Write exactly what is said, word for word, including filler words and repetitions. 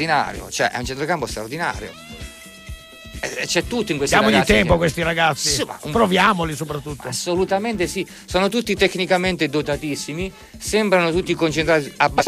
straordinario, cioè è un centrocampo straordinario. C'è tutto in questi Diamogli ragazzi. tempo a che... questi ragazzi. Sì, un... Proviamoli soprattutto. Assolutamente sì. Sono tutti tecnicamente dotatissimi, sembrano tutti concentrati abbastanza